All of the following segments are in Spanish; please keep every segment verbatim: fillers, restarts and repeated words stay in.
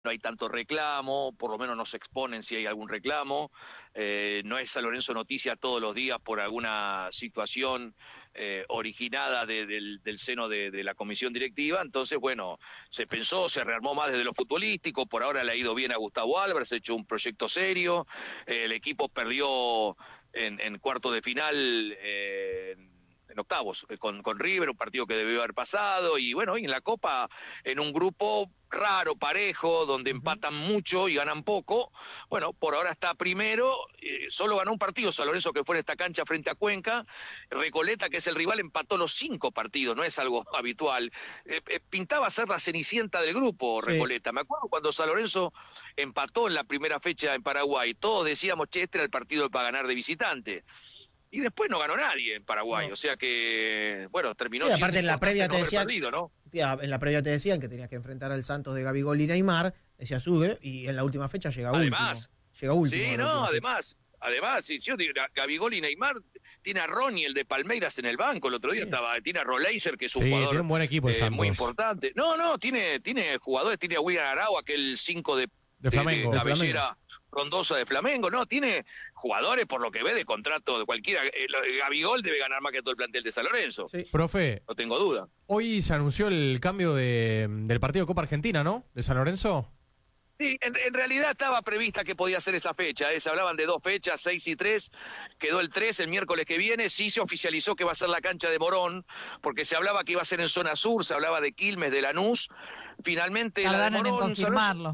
no hay tanto reclamo, por lo menos no se exponen si hay algún reclamo, eh, no es San Lorenzo noticia todos los días por alguna situación eh, originada de, del, del seno de, de la comisión directiva. Entonces, bueno, se pensó, se rearmó más desde lo futbolístico, por ahora le ha ido bien a Gustavo Álvarez, ha hecho un proyecto serio, eh, el equipo perdió en, en cuarto de final, eh, en octavos, con, con River, un partido que debió haber pasado, y bueno, y en la Copa, en un grupo raro, parejo, donde uh-huh. empatan mucho y ganan poco. Bueno, por ahora está primero, eh, solo ganó un partido San Lorenzo, que fue en esta cancha frente a Cuenca. Recoleta, que es el rival, empató los cinco partidos, no es algo habitual. Eh, eh, pintaba ser la cenicienta del grupo, sí. Recoleta. Me acuerdo cuando San Lorenzo empató en la primera fecha en Paraguay, todos decíamos, che, este era el partido para ganar de visitante. Y después no ganó nadie en Paraguay, no. O sea que, bueno, terminó sí, aparte en la previa te decían, perdido, ¿no? En la previa te decían que tenías que enfrentar al Santos de Gabigol y Neymar, decía sube, y en la última fecha llega además, último. Llega último. Sí, no, además, fecha. además, si yo digo, Gabigol y Neymar, tiene a Ronnie, el de Palmeiras, en el banco, el otro día sí. estaba, tiene a Roleiser, que es un sí, jugador tiene un buen equipo el eh, muy importante. No, no, tiene, tiene jugadores, tiene a William Arau, aquel cinco de, de Flamengo. De, de, de la bellera frondosa de Flamengo, no, tiene jugadores por lo que ve de contrato de cualquiera. Eh, Gabigol debe ganar más que todo el plantel de San Lorenzo. Sí. Profe, no tengo duda. Hoy se anunció el cambio de, del partido de Copa Argentina, ¿no? De San Lorenzo. Sí, en, en realidad estaba prevista que podía ser esa fecha, ¿eh? Se hablaban de dos fechas, seis y tres, quedó el tres, el miércoles que viene, sí se oficializó que va a ser la cancha de Morón, porque se hablaba que iba a ser en zona sur, se hablaba de Quilmes, de Lanús, finalmente Tardaron la de Morón... en confirmarlo.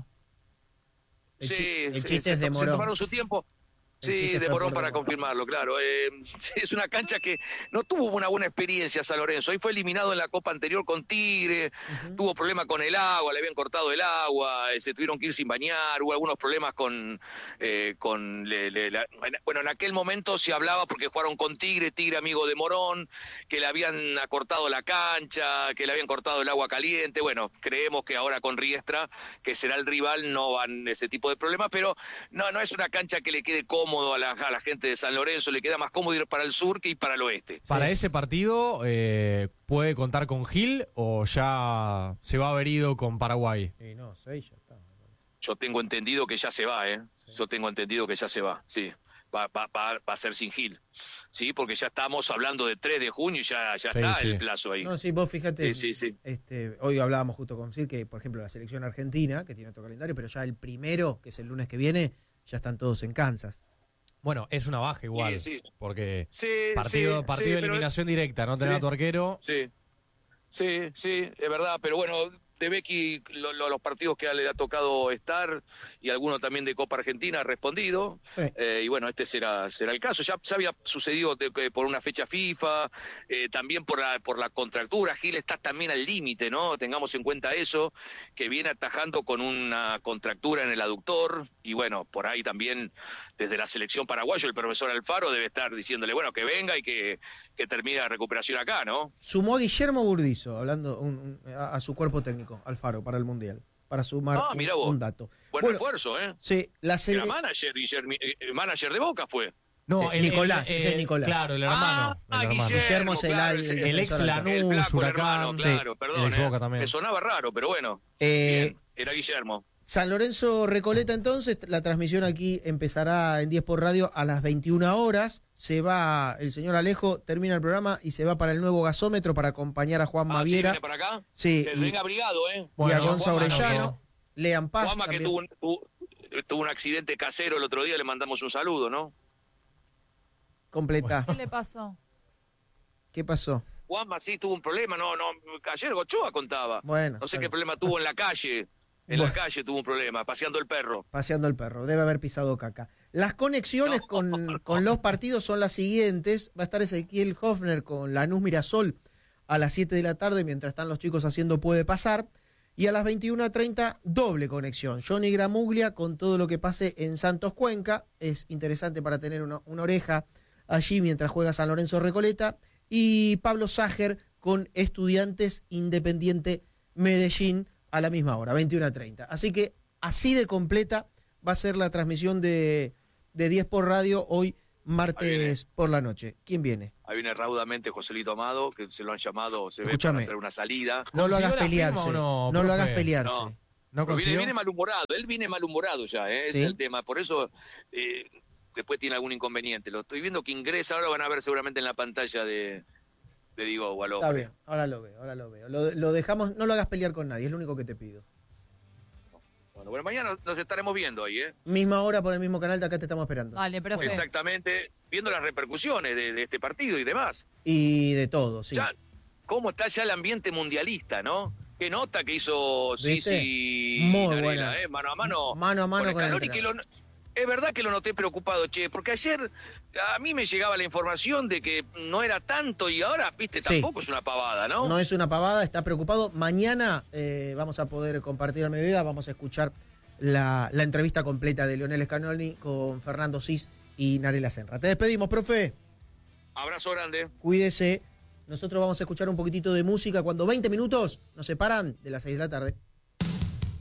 El sí, el sí, chiste es de Morón. Se tomaron su tiempo. Sí, demoró para confirmarlo, claro. Eh, es una cancha que no tuvo una buena experiencia San Lorenzo. Ahí fue eliminado en la Copa anterior con Tigre, uh-huh. tuvo problemas con el agua, le habían cortado el agua, eh, se tuvieron que ir sin bañar, hubo algunos problemas con... Eh, con le, le, la, bueno, en aquel momento se hablaba porque jugaron con Tigre, Tigre amigo de Morón, que le habían acortado la cancha, que le habían cortado el agua caliente. Bueno, creemos que ahora con Riestra, que será el rival, no van ese tipo de problemas, pero no, no es una cancha que le quede cómodo cómodo a la, a la gente de San Lorenzo, le queda más cómodo ir para el sur que ir para el oeste. Para sí. ese partido, eh, ¿puede contar con Gil o ya se va a haber ido con Paraguay? Sí, no, seis ya está. Yo tengo entendido que ya se va, ¿eh? Sí. Yo tengo entendido que ya se va, sí. Va, va, va, va a ser sin Gil. Sí, porque ya estamos hablando de tres de junio y ya, ya sí, está sí. el plazo ahí. No, sí, vos fíjate, sí, sí, sí. Este, hoy hablábamos justo con Sil que, por ejemplo, la selección argentina, que tiene otro calendario, pero ya el primero, que es el lunes que viene, ya están todos en Kansas. Bueno, es una baja igual, sí, sí. porque sí, partido, sí, partido sí, de eliminación pero... directa, no tener sí, a tu arquero. Sí, sí, sí, es verdad, pero bueno, de Becky, lo, lo, los partidos que le ha tocado estar y alguno también de Copa Argentina ha respondido, sí. eh, y bueno, este será será el caso. Ya, ya había sucedido de, de, por una fecha FIFA, eh, también por la, por la contractura. Gil está también al límite, ¿no? Tengamos en cuenta eso, que viene atajando con una contractura en el aductor, y bueno, por ahí también desde la selección paraguaya el profesor Alfaro debe estar diciéndole, bueno, que venga y que, que termine la recuperación acá, ¿no? Sumó a Guillermo Burdizo, hablando un, un, a, a su cuerpo técnico, Alfaro, para el Mundial, para sumar ah, un, un dato. Buen bueno, refuerzo, ¿eh? Sí, la sele... Era manager, Guillermo, el manager de Boca fue. No, el, Nicolás, el, ese es Nicolás. Claro, el hermano. Ah, el hermano. Guillermo, Guillermo es el, claro, el, el ex Lanús, Huracán. Claro, sí, perdón, el ex Boca eh, también. Me sonaba raro, pero bueno. Eh, bien, era Guillermo. San Lorenzo Recoleta, entonces, la transmisión aquí empezará en diez por Radio a las veintiuna horas. Se va el señor Alejo, termina el programa y se va para el nuevo gasómetro para acompañar a Juan ah, Maviera. ¿sí, para acá? Sí. Que venga abrigado, ¿eh? Bueno, y a Gonza Orellano, Lean Paz. Juanma, que tuvo un, tuvo, tuvo un accidente casero el otro día, le mandamos un saludo, ¿no? Completa. ¿Qué le pasó? ¿Qué pasó? Juanma sí tuvo un problema, no, no, ayer Gochoa contaba. Bueno. No sé qué problema tuvo en la calle. En bueno. la calle tuvo un problema, paseando el perro. Paseando el perro, debe haber pisado caca. Las conexiones no. con, con los partidos son las siguientes. Va a estar Ezequiel Hofner con Lanús Mirasol a las siete de la tarde, mientras están los chicos haciendo Puede Pasar. Y a las veintiuna treinta, doble conexión. Johnny Gramuglia con todo lo que pase en Santos Cuenca. Es interesante para tener una, una oreja allí mientras juega San Lorenzo Recoleta. Y Pablo Ságer con Estudiantes Independiente Medellín a la misma hora, veintiuna treinta. Así que así de completa va a ser la transmisión de, de diez por Radio hoy, martes por la noche. ¿Quién viene? Ahí viene raudamente Joselito Amado, que se lo han llamado, se ve Escúchame, para hacer una salida. No lo hagas pelearse, no, no lo hagas pelearse. No. ¿No Pero viene, consiguió? viene malhumorado, él viene malhumorado ya, ¿eh? Ese ¿Sí? es el tema. Por eso eh, después tiene algún inconveniente. Lo estoy viendo que ingresa, ahora lo van a ver seguramente en la pantalla de, de Diego Gualó. Está bien, ahora lo veo, ahora lo veo. Lo, lo dejamos, no lo hagas pelear con nadie, es lo único que te pido. Bueno, bueno, mañana nos estaremos viendo ahí, ¿eh? Misma hora por el mismo canal, de acá te estamos esperando. Dale, profe. Exactamente, viendo las repercusiones de, de este partido y demás. Y de todo, sí. Ya, ¿cómo está ya el ambiente mundialista, no? Qué nota que hizo ¿Viste? Sisi Muy Narela, buena. ¿eh? Mano a mano. Mano a mano con el Scaloni, que lo- es verdad que lo noté preocupado, che, porque ayer a mí me llegaba la información de que no era tanto y ahora, viste, Sí. tampoco es una pavada, ¿no? No es una pavada, está preocupado. Mañana eh, vamos a poder compartir al mediodía, vamos a escuchar la, la entrevista completa de Lionel Scaloni con Fernando Sis y Narela Senra. Te despedimos, profe. Abrazo grande. Cuídese. Nosotros vamos a escuchar un poquitito de música cuando veinte minutos nos separan de las seis de la tarde.